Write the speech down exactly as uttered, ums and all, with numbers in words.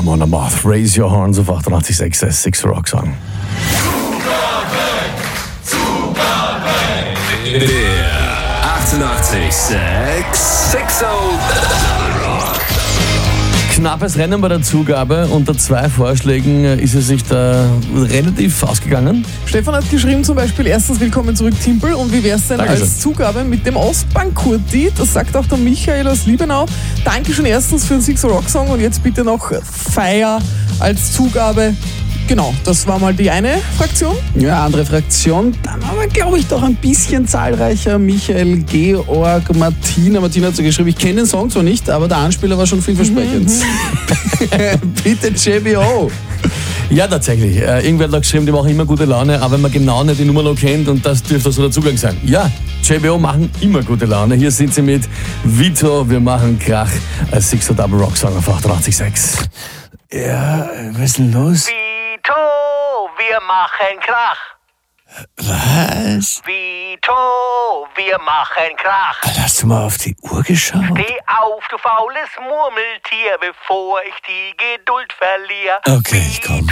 Mona Math, Raise Your Horns auf achtundachtzig Komma sechs, Six Rock Song. Der achtundachtzig Komma sechs Six Knappes Rennen bei der Zugabe. Unter zwei Vorschlägen ist es sich da relativ ausgegangen. Stefan hat geschrieben zum Beispiel, erstens willkommen zurück Timpel und wie wär's denn Dankeschön. als Zugabe mit dem Ostbank-Kurti? Das sagt auch der Michael aus Liebenau. Dankeschön erstens für den Six Rock Song und jetzt bitte noch Feier als Zugabe. Genau, das war mal die eine Fraktion. Ja, andere Fraktion. Dann aber, glaube ich, doch ein bisschen zahlreicher. Michael, Georg, Martina. Martina hat so geschrieben, ich kenne den Song zwar nicht, aber der Anspieler war schon vielversprechend. Bitte J B O. Ja, tatsächlich. Äh, irgendwer hat da geschrieben, die machen immer gute Laune, aber wenn man genau nicht die Nummer noch kennt und das dürfte so der Zugang sein. Ja, J B O machen immer gute Laune. Hier sind sie mit Vito, wir machen Krach. Ein Six Double Rock Song auf achtundachtzig Komma sechs. Ja, was ist denn los? Vito, wir machen Krach. Was? Vito, wir machen Krach. Hast du mal auf die Uhr geschaut? Steh auf, du faules Murmeltier, bevor ich die Geduld verliere. Okay, ich komm.